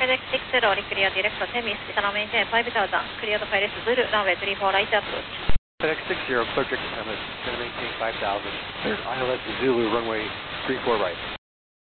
FedEx 60, all clear direct to Temis, Channel maintain 5000, clear to Pilot Zulu, runway 34 right approach. FedEx 60, clear direct to Temis, Channel maintain 5000, cleared ILS Zulu, runway 34 right.